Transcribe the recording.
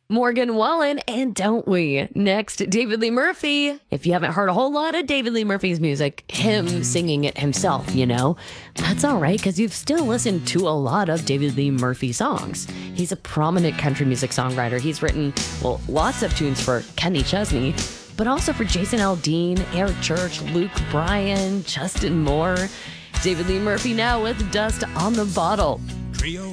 Morgan Wallen, and don't we? Next, David Lee Murphy. If you haven't heard a whole lot of David Lee Murphy's music, him singing it himself, that's all right, because you've still listened to a lot of David Lee Murphy songs. He's a prominent country music songwriter. He's written, lots of tunes for Kenny Chesney, but also for Jason Aldean, Eric Church, Luke Bryan, Justin Moore. David Lee Murphy now with Dust on the Bottle. Trio